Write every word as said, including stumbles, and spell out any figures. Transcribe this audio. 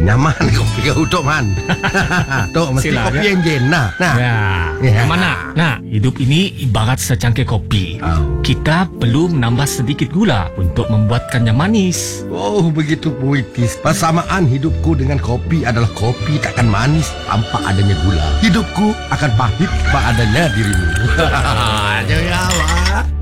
nyaman kopi kau Tok Man. Tok mesti Sila, kopi ya? enjin nah. Nah. Ya, Ya. mana? Nah, hidup ini ibarat secangkir kopi. Oh. Kita perlu menambah sedikit gula untuk membuatkannya manis. Oh, begitu puitis. Persamaan hidupku dengan kopi adalah kopi takkan manis tanpa adanya gula. Hidupku akan pahit tanpa adanya dirimu. Jangan awak.